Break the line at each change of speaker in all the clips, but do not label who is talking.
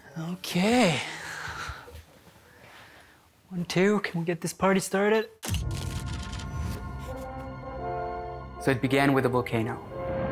Okay. 1, 2, can we get this party started? So it began with a volcano.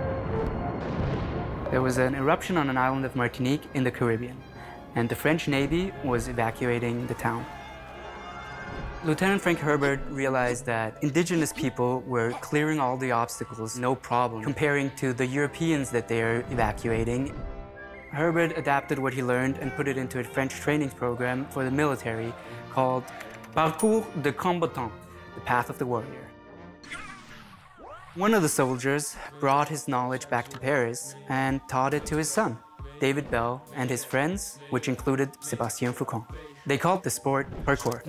There was an eruption on an island of Martinique in the Caribbean, and the French Navy was evacuating the town. Lieutenant Frank Herbert realized that indigenous people were clearing all the obstacles, no problem, comparing to the Europeans that they are evacuating. Herbert adapted what he learned and put it into a French training program for the military called Parcours de Combattant, the Path of the Warrior. One of the soldiers brought his knowledge back to Paris and taught it to his son, David Bell, and his friends, which included Sébastien Foucan. They called the sport parkour.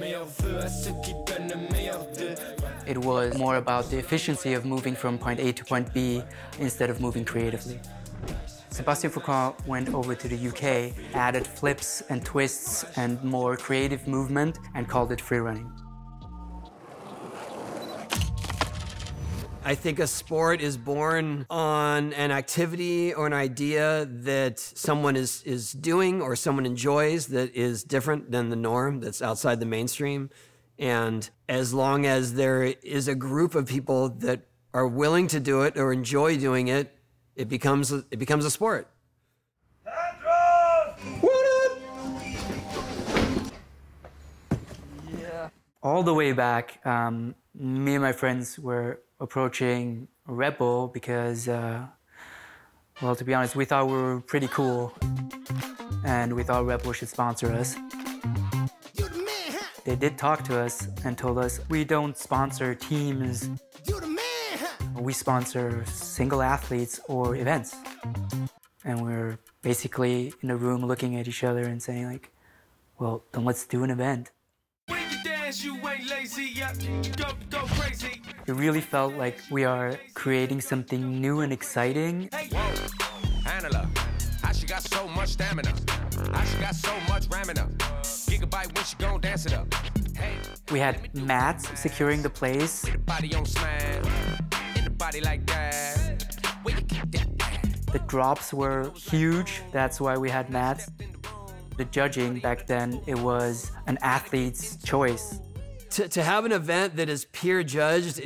It was more about the efficiency of moving from point A to point B instead of moving creatively. Sébastien Foucan went over to the UK, added flips and twists and more creative movement, and called it free running.
I think a sport is born on an activity or an idea that someone is doing or someone enjoys that is different than the norm, that's outside the mainstream. And as long as there is a group of people that are willing to do it or enjoy doing it, it becomes a sport.
Yeah. All the way back, me and my friends were approaching Red Bull because, well, to be honest, we thought we were pretty cool, and we thought Red Bull should sponsor us. They did talk to us and told us, we don't sponsor teams. We sponsor single athletes or events. And we're basically in a room looking at each other and saying like, well, then let's do an event.
When you dance, you ain't lazy, go crazy.
It really felt like we are creating something new and exciting.
Hey, whoa, Angela, how she got so much stamina? How she got so much ramina? Gigabyte when she gon' dance it up. Hey,
we had mats securing the place.
the body on smash. Body like that. Where you keep that?
The drops were huge, that's why we had mats. The judging back then, it was an athlete's choice.
To have an event that is peer judged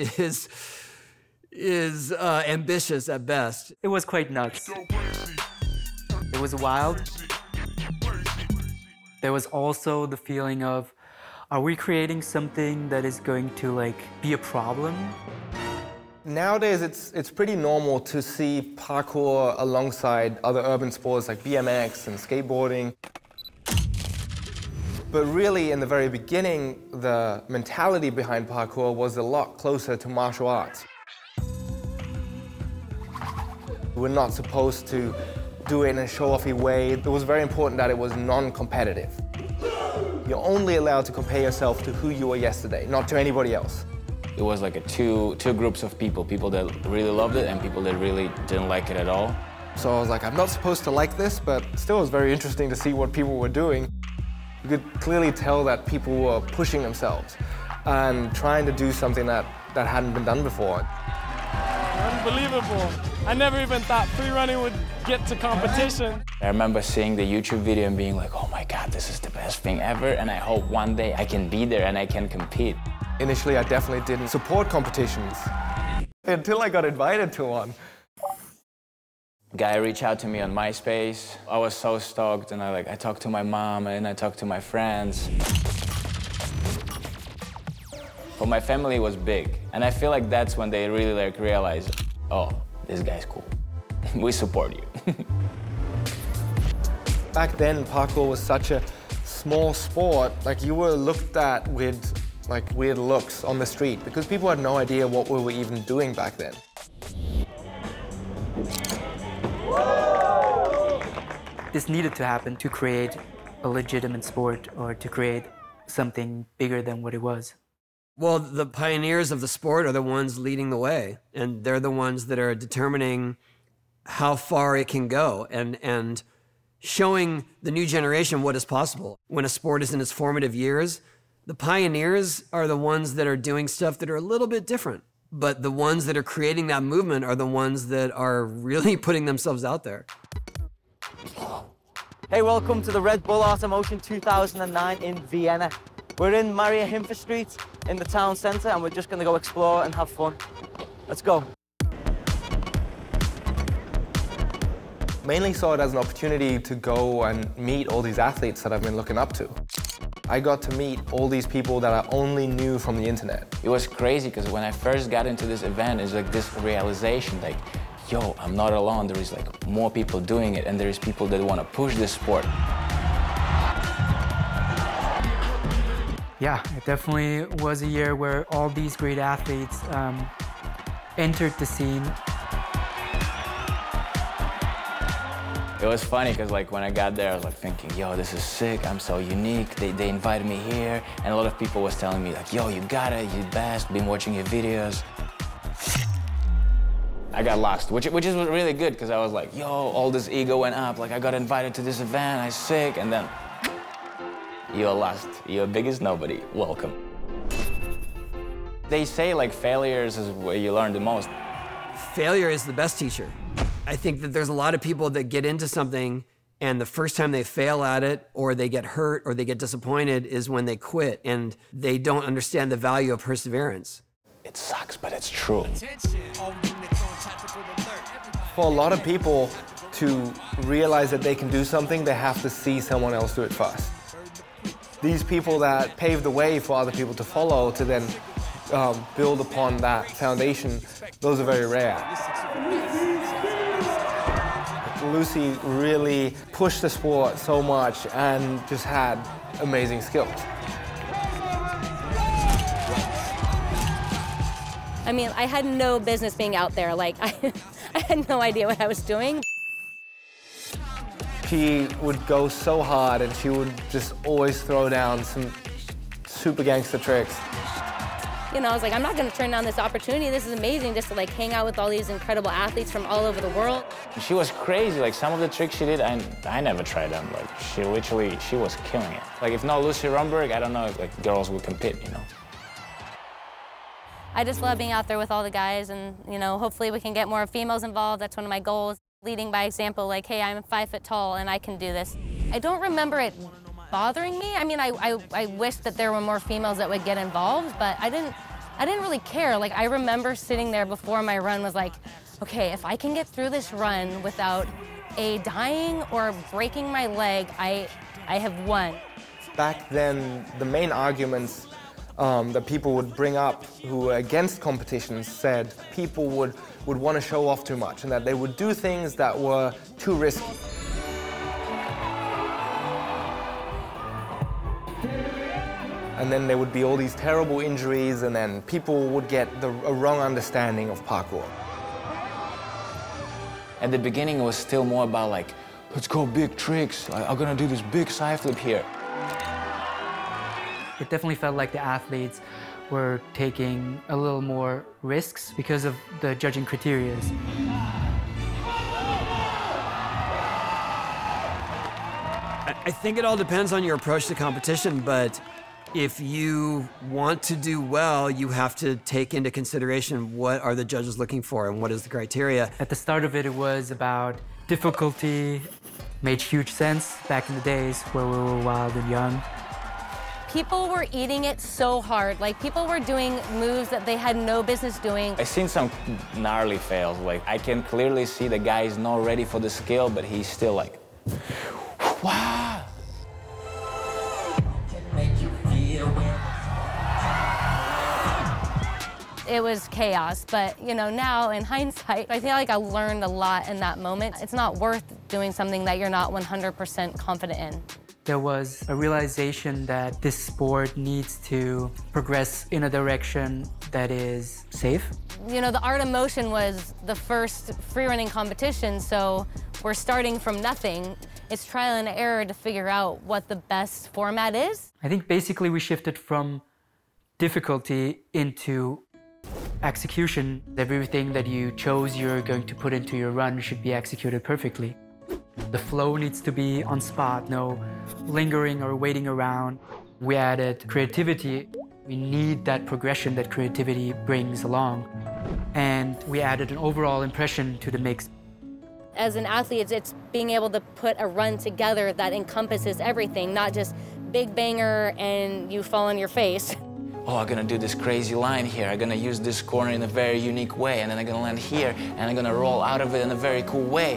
is ambitious at best.
It was quite nuts. It was wild. There was also the feeling of, are we creating something that is going to like be a problem?
Nowadays, it's pretty normal to see parkour alongside other urban sports like BMX and skateboarding. But really, in the very beginning, the mentality behind parkour was a lot closer to martial arts. We're not supposed to do it in a show-offy way. It was very important that it was non-competitive. You're only allowed to compare yourself to who you were yesterday, not to anybody else.
It was like two groups of people that really loved it and people that really didn't like it at all.
So I was like, I'm not supposed to like this, but still it was very interesting to see what people were doing. You could clearly tell that people were pushing themselves and trying to do something that hadn't been done before.
Unbelievable. I never even thought free running would get to competition.
I remember seeing the YouTube video and being like, oh my God, this is the best thing ever, and I hope one day I can be there and I can compete.
Initially, I definitely didn't support competitions until I got invited to one.
Guy reached out to me on MySpace. I was so stoked, and I talked to my mom and I talked to my friends. For my family, it was big, and I feel like that's when they really realized, oh, this guy's cool. We support you.
Back then, parkour was such a small sport. Like, you were looked at with like weird looks on the street because people had no idea what we were even doing back then.
This needed to happen to create a legitimate sport or to create something bigger than what it was.
Well, the pioneers of the sport are the ones leading the way, and they're the ones that are determining how far it can go and showing the new generation what is possible. When a sport is in its formative years, the pioneers are the ones that are doing stuff that are a little bit different. But the ones that are creating that movement are the ones that are really putting themselves out there.
Hey, welcome to the Red Bull Automotion 2009 in Vienna. We're in Maria Hilfer Street in the town centre, and we're just going to go explore and have fun. Let's go.
Mainly saw it as an opportunity to go and meet all these athletes that I've been looking up to. I got to meet all these people that I only knew from the internet.
It was crazy because when I first got into this event, it's like this realization, like, yo, I'm not alone. There is like more people doing it, and there is people that want to push this sport.
Yeah, it definitely was a year where all these great athletes entered the scene.
It was funny because like when I got there, I was like thinking, yo, this is sick, I'm so unique. They invited me here, and a lot of people was telling me like, yo, you got it, you best, been watching your videos. I got lost, which is really good because I was like, yo, all this ego went up, like I got invited to this event, I'm sick, and then you're lost. You're big as nobody, welcome. They say like failures is where you learn the most.
Failure is the best teacher. I think that there's a lot of people that get into something and the first time they fail at it or they get hurt or they get disappointed is when they quit and they don't understand the value of perseverance.
It sucks, but it's true.
For a lot of people to realize that they can do something, they have to see someone else do it first. These people that pave the way for other people to follow to then build upon that foundation, those are very rare. Lucy really pushed the sport so much and just had amazing skills.
I mean, I had no business being out there. Like, I had no idea what I was doing.
She would go so hard and she would just always throw down some super gangster tricks.
You know, I was like, I'm not gonna turn down this opportunity. This is amazing just to like hang out with all these incredible athletes from all over the world.
She was crazy. Like some of the tricks she did, I never tried them. Like she was killing it. Like if not Lucy Romberg, I don't know if like girls would compete, you know.
I just love being out there with all the guys, and you know, hopefully we can get more females involved. That's one of my goals. Leading by example, like, hey, I'm 5 foot tall and I can do this. I don't remember it bothering me. I mean, I wish that there were more females that would get involved, but I didn't really care. Like, I remember sitting there before my run was like, okay, if I can get through this run without dying or breaking my leg, I have won.
Back then, the main arguments that people would bring up who were against competitions said people would want to show off too much and that they would do things that were too risky. And then there would be all these terrible injuries, and then people would get a wrong understanding of parkour.
At the beginning, it was still more about like, let's go big tricks. I'm gonna do this big side flip here.
It definitely felt like the athletes were taking a little more risks because of the judging criteria.
I think it all depends on your approach to competition, but if you want to do well, you have to take into consideration what are the judges looking for and what is the criteria.
At the start of it, it was about difficulty. Made huge sense back in the days where we were wild and young.
People were eating it so hard. Like, people were doing moves that they had no business doing.
I've seen some gnarly fails. Like, I can clearly see the guy is not ready for the skill, but he's still like, wow.
It was chaos, but you know, now in hindsight, I feel like I learned a lot in that moment. It's not worth doing something that you're not 100% confident in.
There was a realization that this sport needs to progress in a direction that is safe.
You know, the Art of Motion was the first free-running competition, so we're starting from nothing. It's trial and error to figure out what the best format is.
I think basically we shifted from difficulty into execution. Everything that you chose you're going to put into your run should be executed perfectly. The flow needs to be on spot, no lingering or waiting around. We added creativity. We need that progression that creativity brings along. And we added an overall impression to the mix.
As an athlete, it's being able to put a run together that encompasses everything, not just big banger and you fall on your face.
Oh, I'm gonna do this crazy line here. I'm gonna use this corner in a very unique way, and then I'm gonna land here, and I'm gonna roll out of it in a very cool way.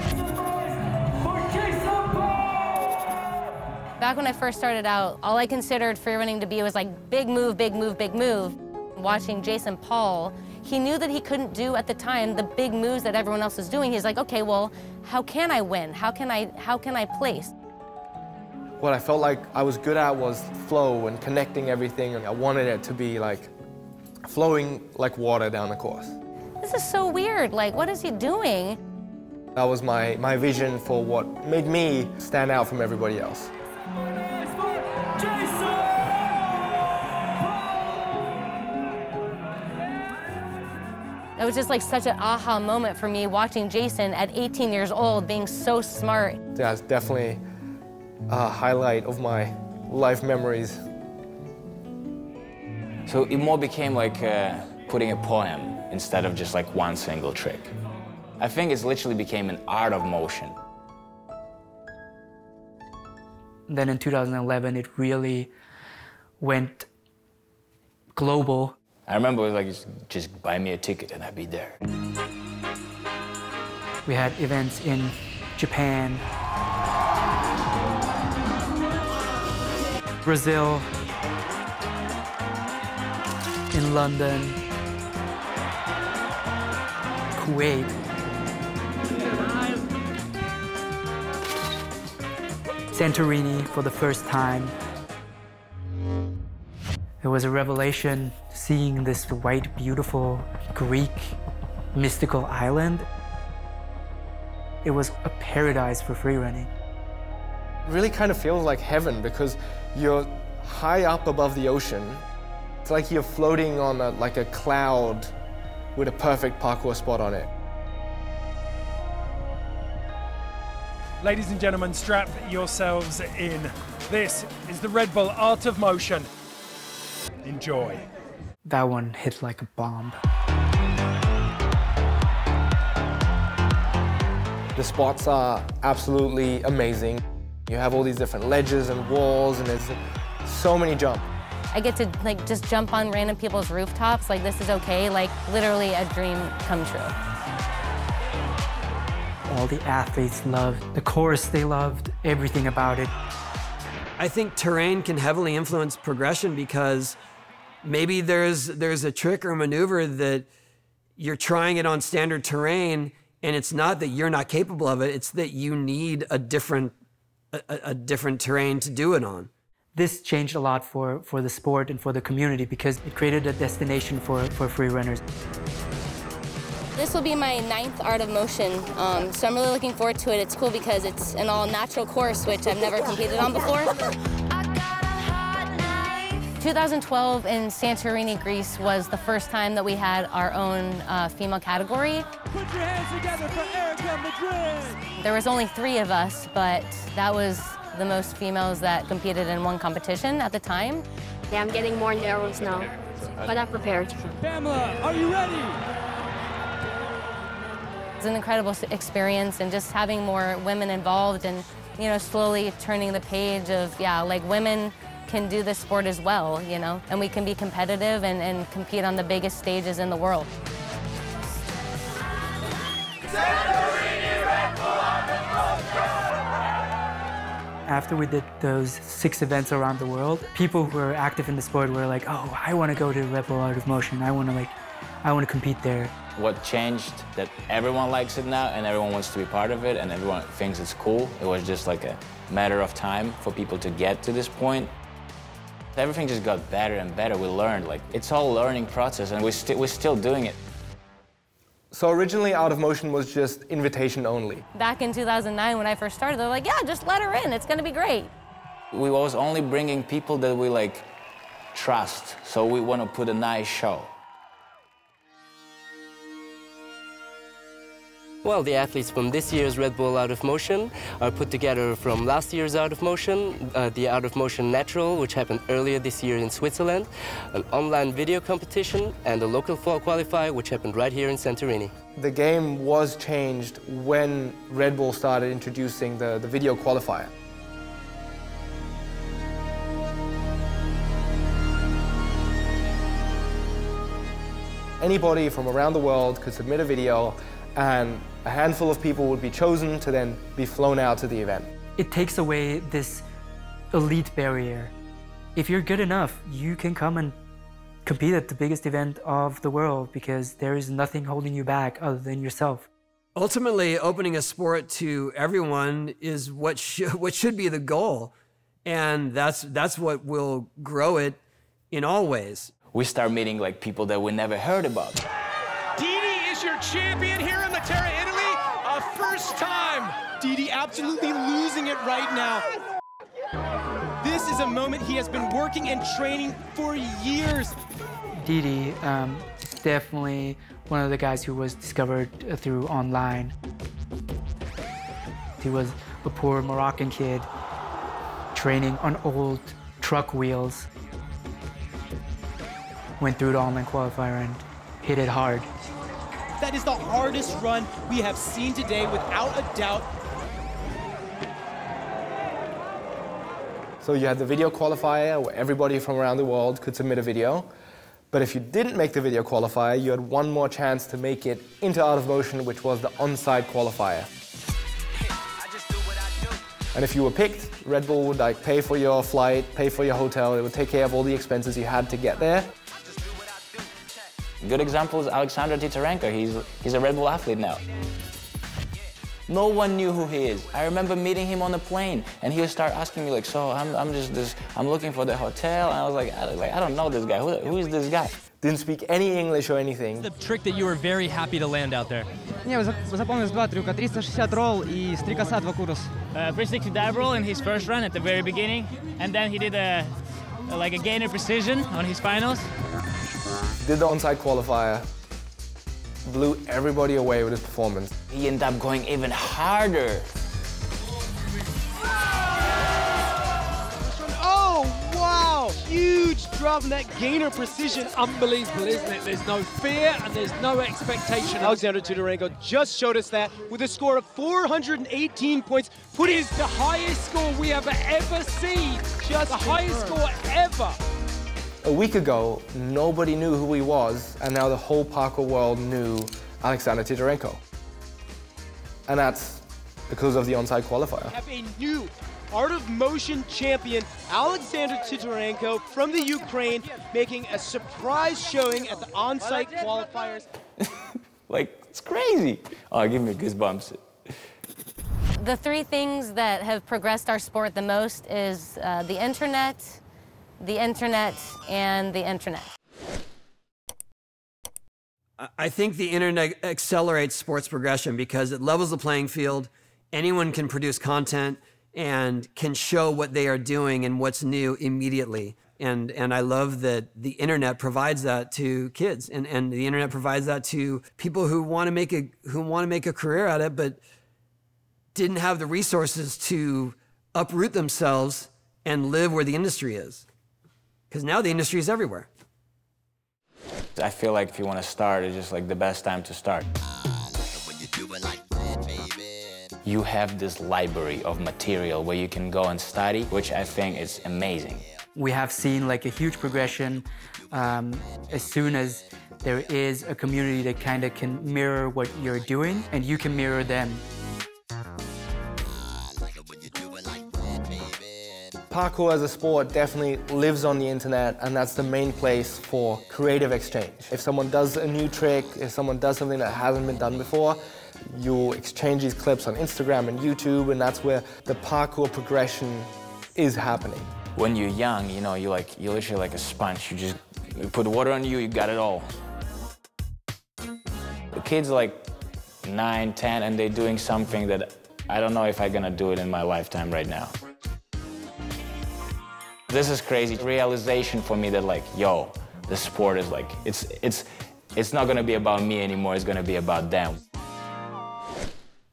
Back when I first started out, all I considered free running to be was like big move, big move, big move. Watching Jason Paul, he knew that he couldn't do at the time the big moves that everyone else was doing. He's like, okay, well, how can I win? How can I place?
What I felt like I was good at was flow and connecting everything, and I wanted it to be like flowing like water down the course.
This is so weird. Like, what is he doing?
That was my vision for what made me stand out from everybody else.
It was just like such an aha moment for me watching Jason at 18 years old being so smart.
Yeah, it's definitely a highlight of my life memories.
So it more became like putting a poem instead of just like one single trick. I think it's literally became an art of motion.
Then in 2011, it really went global.
I remember it was like, just buy me a ticket and I'd be there.
We had events in Japan, Brazil, in London, Kuwait, Santorini for the first time. It was a revelation seeing this white, beautiful Greek mystical island. It was a paradise for free running.
It really kind of feels like heaven because you're high up above the ocean. It's like you're floating on like a cloud with a perfect parkour spot on it.
Ladies and gentlemen, strap yourselves in. This is the Red Bull Art of Motion. Enjoy.
That one hit like a bomb.
The spots are absolutely amazing. You have all these different ledges and walls, and there's so many jumps.
I get to like just jump on random people's rooftops, like this is okay, like literally a dream come true.
All the athletes loved the course, they loved everything about it.
I think terrain can heavily influence progression because maybe there's a trick or maneuver that you're trying it on standard terrain, and it's not that you're not capable of it, it's that you need a different terrain to do it on.
This changed a lot for the sport and for the community because it created a destination for free runners.
This will be my 9th Art of Motion, so I'm really looking forward to it. It's cool because it's an all-natural course, which I've never competed on before. 2012 in Santorini, Greece was the first time that we had our own female category.
Put your hands together for Erica Madrid.
There was only 3 of us, but that was the most females that competed in one competition at the time.
Yeah, I'm getting more narrows now, but I'm prepared.
Pamela, are you ready?
It's an incredible experience, and just having more women involved and, you know, slowly turning the page of, yeah, like women can do this sport as well, you know, and we can be competitive and compete on the biggest stages in the world.
After we did those 6 events around the world, people who were active in the sport were like, oh, I want to go to Red Bull Art of Motion. I want to compete there.
What changed that everyone likes it now and everyone wants to be part of it and everyone thinks it's cool. It was just like a matter of time for people to get to this point. Everything just got better and better. We learned, like, it's all a learning process and we're still doing it.
So originally Art of Motion was just invitation only.
Back in 2009 when I first started, they're like, yeah, just let her in, it's gonna be great.
We was only bringing people that we like trust, so we want to put a nice show.
Well, the athletes from this year's Red Bull Out of Motion are put together from last year's Out of Motion, the Out of Motion Natural, which happened earlier this year in Switzerland, an online video competition, and a local fall qualifier, which happened right here in Santorini.
The game was changed when Red Bull started introducing the video qualifier. Anybody from around the world could submit a video, and a handful of people would be chosen to then be flown out to the event.
It takes away this elite barrier. If you're good enough, you can come and compete at the biggest event of the world because there is nothing holding you back other than yourself.
Ultimately, opening a sport to everyone is what should be the goal, and that's what will grow it in all ways.
We start meeting like people that we never heard about.
Didi is your champion here in Matera, Italy. A first time. Didi absolutely losing it right now. This is a moment he has been working and training for years.
Didi is definitely one of the guys who was discovered through online. He was a poor Moroccan kid training on old truck wheels. Went through the online qualifier and hit it hard.
That is the hardest run we have seen today, without a doubt.
So you had the video qualifier where everybody from around the world could submit a video. But if you didn't make the video qualifier, you had one more chance to make it into Out of Motion, which was the on-site qualifier. And if you were picked, Red Bull would like pay for your flight, pay for your hotel. It would take care of all the expenses you had to get there.
Good example is Alexander Titarenko. He's a Red Bull athlete now. No one knew who he is. I remember meeting him on the plane, and he would start asking me like, "So I'm looking for the hotel," and I was like, I don't know this guy. Who is this guy?
Didn't speak any English or anything.
The trick that you were very happy to land out there.
Не, запомнил два трюка. 360 ролл и 360 курус.
360 dive roll in his first run at the very beginning, and then he did a gainer precision on his finals.
Did the on-site qualifier. Blew everybody away with his performance.
He ended up going even harder.
Oh, wow! Huge drop in that gainer precision. Unbelievable, isn't it? There's no fear and there's no expectation. Alexander Titarenko just showed us that with a score of 418 points, putting the highest score we have ever seen. Just the highest score ever.
A week ago, nobody knew who he was, and now the whole parkour world knew Alexander Titarenko. And that's because of the on-site qualifier.
We have a new Art of Motion champion, Alexander Titarenko from the Ukraine, making a surprise showing at the on-site qualifiers.
Like, it's crazy. Oh, give me goosebumps.
The three things that have progressed our sport the most is the internet, and the internet.
I think the internet accelerates sports progression because it levels the playing field. Anyone can produce content and can show what they are doing and what's new immediately. And I love that the internet provides that to kids, and the internet provides that to people who want to make a career at it, but didn't have the resources to uproot themselves and live where the industry is. Because now the industry is everywhere.
I feel like if you want to start, it's just like the best time to start. You have this library of material where you can go and study, which I think is amazing.
We have seen like a huge progression as soon as there is a community that kind of can mirror what you're doing and you can mirror them.
Parkour as a sport definitely lives on the internet, and that's the main place for creative exchange. If someone does a new trick, if someone does something that hasn't been done before, you exchange these clips on Instagram and YouTube, and that's where the parkour progression is happening.
When you're young, you know, you're literally like a sponge. You put water on you, you got it all. The kids are like 9, 10, and they're doing something that I don't know if I'm gonna do it in my lifetime right now. This is crazy realization for me that like, yo, the sport is like, it's not gonna be about me anymore, it's gonna be about them.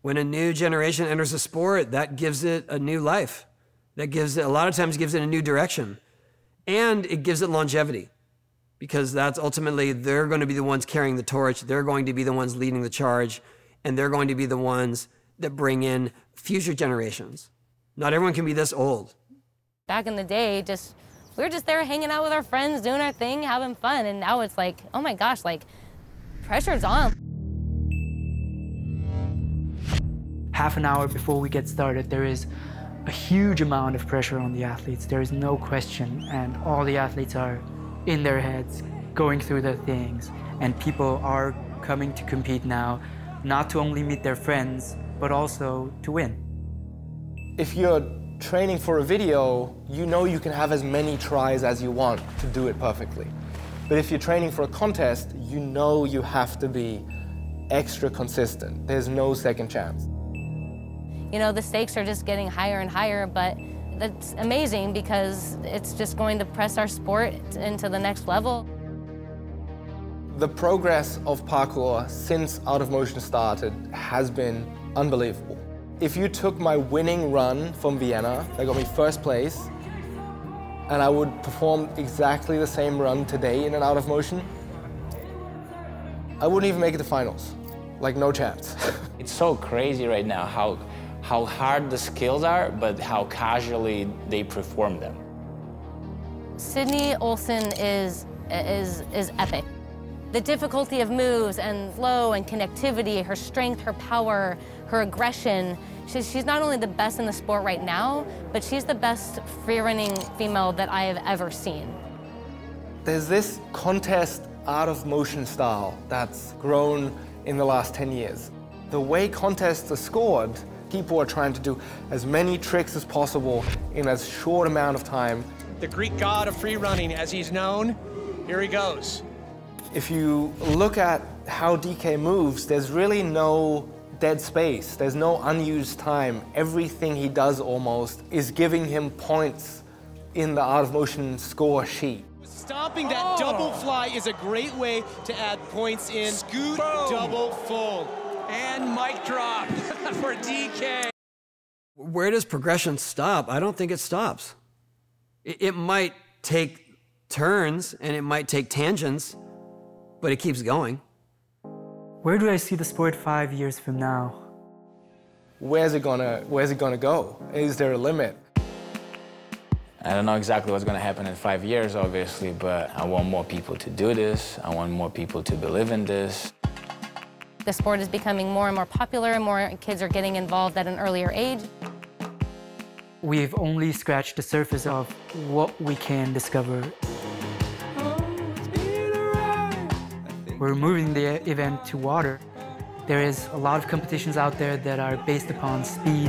When a new generation enters a sport, that gives it a new life. That gives it, a lot of times gives it a new direction. And it gives it longevity, because that's ultimately, they're going to be the ones carrying the torch. They're going to be the ones leading the charge, and they're going to be the ones that bring in future generations. Not everyone can be this old.
Back in the day, we were just there hanging out with our friends, doing our thing, having fun. And now it's like, oh my gosh, like, pressure's on.
Half an hour before we get started, there is a huge amount of pressure on the athletes. There is no question, and all the athletes are in their heads, going through their things, and people are coming to compete now, not to only meet their friends, but also to win.
If you're training for a video, you know you can have as many tries as you want to do it perfectly. But if you're training for a contest, you know you have to be extra consistent. There's no second chance.
You know, the stakes are just getting higher and higher, but that's amazing because it's just going to press our sport into the next level.
The progress of parkour since Out of Motion started has been unbelievable. If you took my winning run from Vienna, that got me first place, and I would perform exactly the same run today in an Out of Motion, I wouldn't even make it to finals. Like, no chance.
It's so crazy right now how hard the skills are, but how casually they perform them.
Sydney Olsen is epic. The difficulty of moves and flow and connectivity, her strength, her power, her aggression. She's not only the best in the sport right now, but she's the best free-running female that I have ever seen.
There's this contest Out of Motion style that's grown in the last 10 years. The way contests are scored, people are trying to do as many tricks as possible in as short amount of time.
The Greek god of free running, as he's known, here he goes.
If you look at how DK moves, there's really no dead space. There's no unused time. Everything he does almost is giving him points in the Out of Motion score sheet.
Stomping that double fly is a great way to add points in. Scoot, double full. And mic drop for DK.
Where does progression stop? I don't think it stops. It might take turns and it might take tangents, but it keeps going.
Where do I see the sport 5 years from now?
Where's it gonna go? Is there a limit?
I don't know exactly what's going to happen in 5 years, obviously, but I want more people to do this. I want more people to believe in this.
The sport is becoming more and more popular, and more kids are getting involved at an earlier age.
We've only scratched the surface of what we can discover. We're moving the event to water. There is a lot of competitions out there that are based upon speed.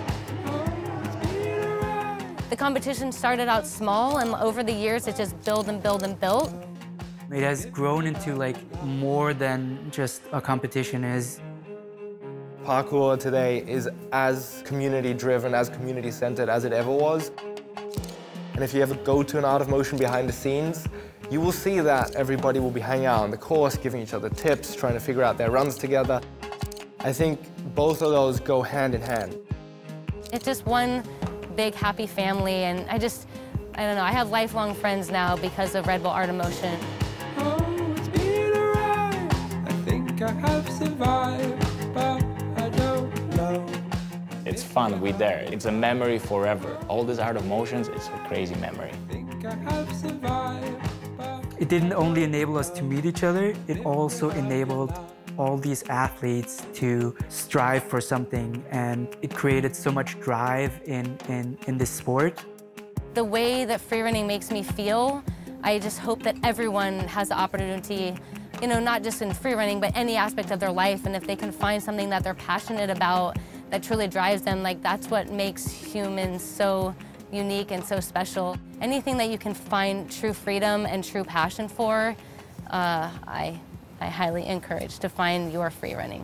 The competition started out small, and over the years it just built and built and built.
It has grown into like more than just a competition is.
Parkour today is as community-driven, as community-centered as it ever was. And if you ever go to an Out of Motion behind the scenes, you will see that everybody will be hanging out on the course, giving each other tips, trying to figure out their runs together. I think both of those go hand in hand.
It's just one big happy family, and I don't know, I have lifelong friends now because of Red Bull Art of Motion.
Oh, it's been a ride. I think I have survived, but I don't know.
It's fun, we're there. It's a memory forever. All these Art of Motions, it's a crazy memory.
I think I have survived.
It didn't only enable us to meet each other, it also enabled all these athletes to strive for something, and it created so much drive in this sport.
The way that freerunning makes me feel, I just hope that everyone has the opportunity, you know, not just in freerunning, but any aspect of their life, and if they can find something that they're passionate about, that truly drives them, like that's what makes humans so unique and so special. Anything that you can find true freedom and true passion for, I highly encourage to find your freerunning.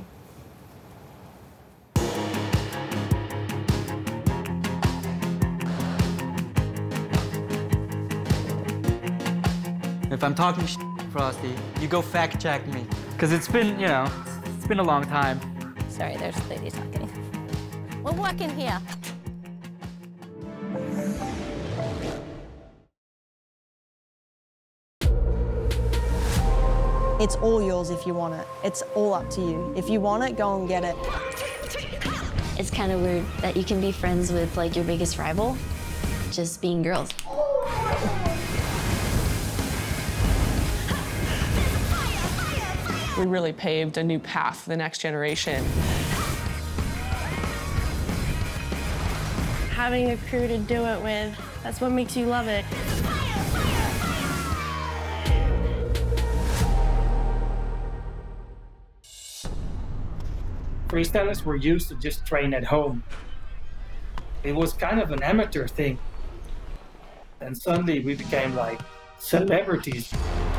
If I'm talking Frosty, you go fact check me. Because it's been, you know, it's been a long time.
Sorry, there's a lady talking. start working here.
It's all yours if you want it. It's all up to you. If you want it, go and get it.
It's kind of weird that you can be friends with like your biggest rival, just being girls.
We really paved a new path for the next generation.
Having a crew to do it with, that's what makes you love it.
Freestylers were used to just train at home. It was kind of an amateur thing. And suddenly we became like celebrities.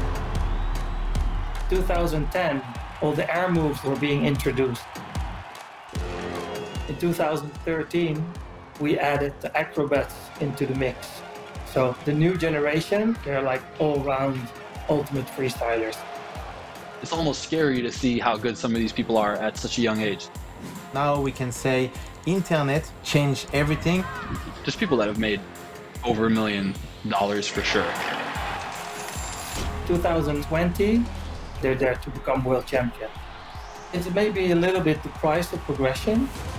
2010, all the air moves were being introduced. In 2013, we added the acrobats into the mix. So the new generation, they're like all-round ultimate freestylers.
It's almost scary to see how good some of these people are at such a young age.
Now we can say internet changed everything.
Just people that have made over $1 million for sure.
2020, they're there to become world champion. It's maybe a little bit the price of progression,